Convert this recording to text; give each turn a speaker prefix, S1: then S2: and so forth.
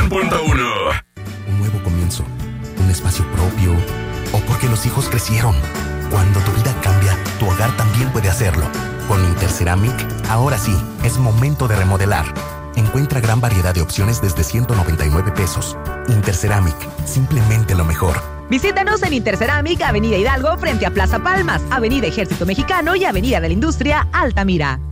S1: 100.1.
S2: Un nuevo comienzo, un espacio propio, o porque los hijos crecieron. Cuando tu vida cambia, tu hogar también puede hacerlo. Con Interceramic, ahora sí, es momento de remodelar. Encuentra gran variedad de opciones desde 199 pesos. Interceramic, simplemente lo mejor.
S3: Visítanos en Interceramic, Avenida Hidalgo, frente a Plaza Palmas, Avenida Ejército Mexicano y Avenida de la Industria, Altamira.